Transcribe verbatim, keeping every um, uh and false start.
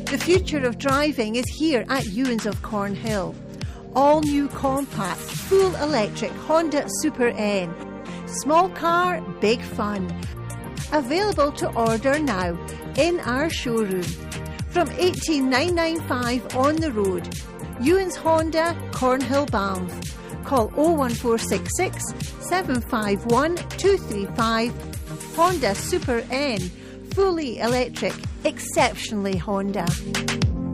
The future of driving is here at Ewins of Cornhill. All new compact, full electric Honda Super N. Small car, big fun. Available to order now in our showroom. From eighteen thousand nine hundred ninety-five on the road. Ewins Honda, Cornhill, Banff. Call oh one four six six, seven five one, two three five. Honda Super N. Fully electric, exceptionally Honda.